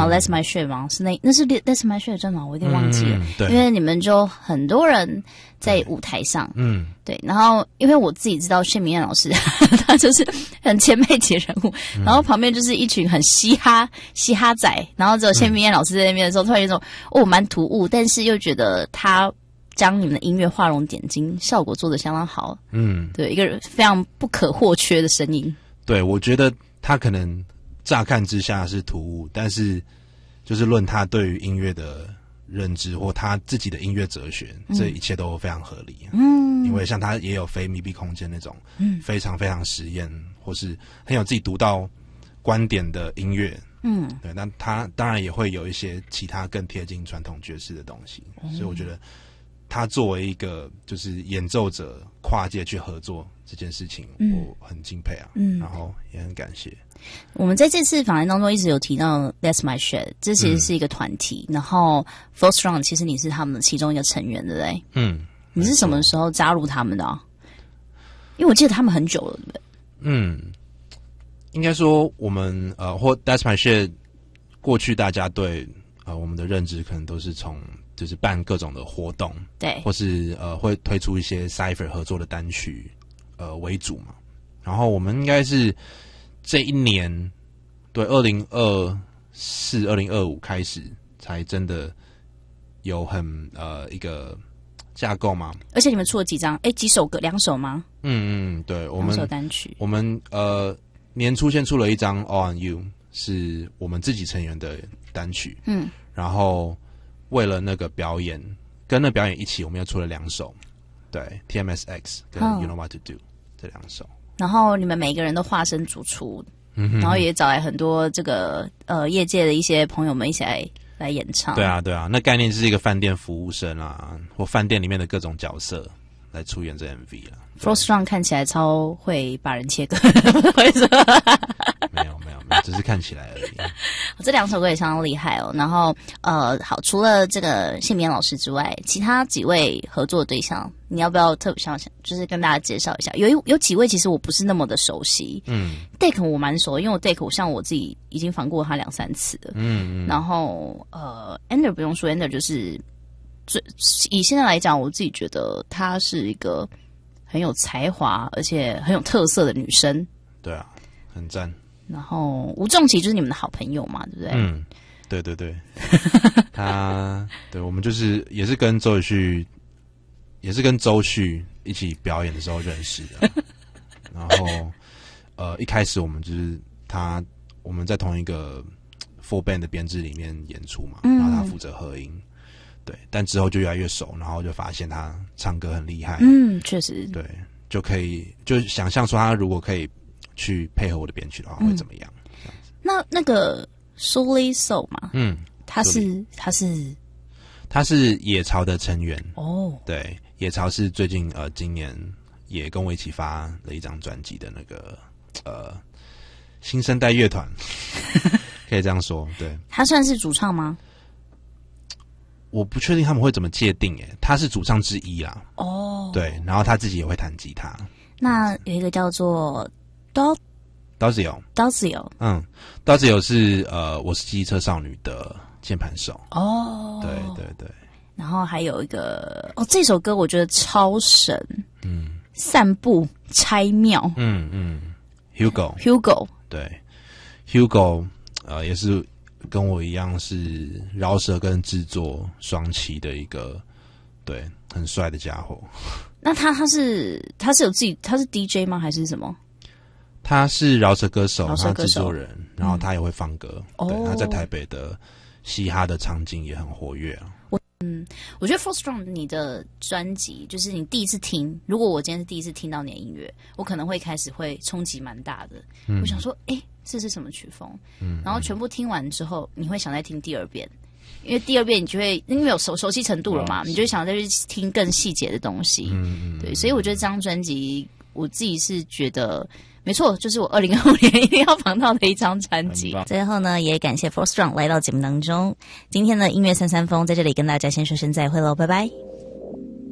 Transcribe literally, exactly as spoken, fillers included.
吗 ？That's My Shit 吗？是那那是 That's My Shit 真的吗？我有点忘记了。 嗯、对， 因为你们就很多人在舞台上， 嗯， 对。然后因为我自己知道谢明燕老师，他就是很前辈级人物，嗯、然后旁边就是一群很嘻哈嘻哈仔，然后只有谢明燕老师在那边的时候，嗯、突然有一种哦蛮突兀，但是又觉得他将你们的音乐画龙点睛，效果做得相当好。嗯，对，一个非常不可或缺的声音。 对，我觉得他可能乍看之下是突兀，但是就是论他对于音乐的认知或他自己的音乐哲学，嗯、这一切都非常合理。嗯，因为像他也有非密闭空间那种，嗯，非常非常实验或是很有自己独到观点的音乐。嗯，对，那他当然也会有一些其他更贴近传统爵士的东西，嗯、所以我觉得他作为一个就是演奏者跨界去合作这件事情，嗯、我很敬佩啊，嗯，然后也很感谢。 我们在这次访谈当中一直有提到 That's My Shit， 这其实是一个团体，嗯、然后 Four Strong 其实你是他们的其中一个成员，对不对？嗯，你是什么时候加入他们的啊？因为我记得他们很久了，对不对？ 嗯，应该说我们呃或 That's My Shit 过去大家对呃我们的认知可能都是从就是办各种的活动， 对， 或是呃会推出一些 Cypher 合作的单曲呃为主嘛。然后我们应该是这一年对二零二四、二零二五开始才真的有很呃一个架构嘛。 而且你们出了几张？哎，几首歌？两首吗？ 嗯嗯，对，我们两首单曲。 我们呃年初先出了一张 All on You， 是我们自己成员的单曲。嗯，然后为了那个表演，跟那表演一起，我们又出了两首，对 ，T M S X 跟 You Know What to Do、哦、这两首。 然后你们每个人都化身主厨，嗯、然后也找来很多这个呃业界的一些朋友们一起来来演唱。 对啊，对啊，那概念是一个饭店服务生啊，或饭店里面的各种角色来出演这 M V 啊。 Four Strong 看起来超会把人切割， 没有没有没有，只是看起来而已。 这两首歌也相当厉害哦。然后呃，好，除了这个谢明燕老师之外，其他几位合作的对象，你要不要特别想想，就是跟大家介绍一下？有一有几位其实我不是那么的熟悉，嗯 ，Dick 我蛮熟，因为我 Dick 我像我自己已经访过他两三次了，嗯嗯。然后呃 ，Ender 不用说 ，Ender 就是最以现在来讲，我自己觉得她是一个很有才华而且很有特色的女生。 对啊，很赞。 然后吴仲琪就是你们的好朋友嘛，对不对？ 嗯，对对对，他对我们就是也是跟周旭，也是跟周旭一起表演的时候认识的。然后呃，一开始我们就是他我们在同一个 full band 的编制里面演出嘛，嗯、然后他负责合音。对，但之后就越来越熟，然后就发现他唱歌很厉害。 嗯，确实。 对，就可以就想象说他如果可以去配合我的编曲的话，会怎么样？嗯、 那那个 Sully Soul 嘛，嗯，他是他是他是野潮的成员哦。对，野潮是最近呃今年也跟我一起发了一张专辑的那个呃新生代乐团，可以这样说。对， 他算是主唱吗？ 我不确定他们会怎么界定耶，他是主唱之一啦。哦，对，然后他自己也会弹吉他。 那有一个叫做 Do Dozio Dozio， 嗯 Dozio 是呃我是机车少女的键盘手。哦，对对对。 然后还有一个哦，这首歌我觉得超神，嗯，散步拆庙， 嗯嗯 ，Hugo Hugo 对 Hugo 呃也是。跟我一样是饶舌跟制作双栖的一个，对，很帅的家伙。 那他他是他是有自己他是 D J 吗？还是什么？ 他是饶舌歌手，他制作人，然后他也会放歌。嗯、对，他在台北的嘻哈的场景也很活跃啊。 我嗯，我觉得 Four Strong 你的专辑，就是你第一次听，如果我今天是第一次听到你的音乐，我可能会开始会冲击蛮大的。嗯、我想说，哎、欸。这是什么曲风？嗯，然后全部听完之后，你会想再听第二遍，因为第二遍你就会因为有熟熟悉程度了嘛，哦、你就会想再去听更细节的东西。嗯嗯，对，所以我觉得这张专辑，我自己是觉得没错，就是我二零二五年一定要访到的一张专辑。最后呢，也感谢 Four Strong 来到节目当中。今天的音乐三三风在这里跟大家先说声再会喽，拜拜。